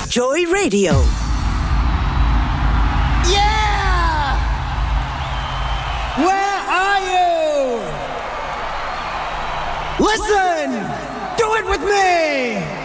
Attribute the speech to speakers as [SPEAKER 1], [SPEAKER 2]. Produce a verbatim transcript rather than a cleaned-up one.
[SPEAKER 1] Joy Radio.
[SPEAKER 2] Yeah! Where are you? Listen! Do it with me!